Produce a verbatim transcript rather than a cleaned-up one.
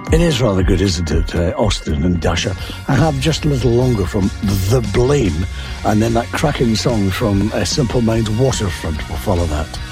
It is rather good, isn't it, uh, Austin and Dasha? I have just a little longer from The Blame, and then that cracking song from uh, Simple Minds, Waterfront will follow that.